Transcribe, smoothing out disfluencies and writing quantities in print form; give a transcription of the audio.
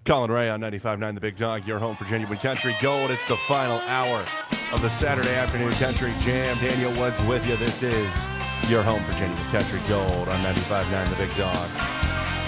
Colin Ray on 95.9 The Big Dog, your home for genuine country gold. It's the final hour of the Saturday afternoon country jam. Daniel Woods with you. This is your home for genuine country gold on 95.9 The Big Dog.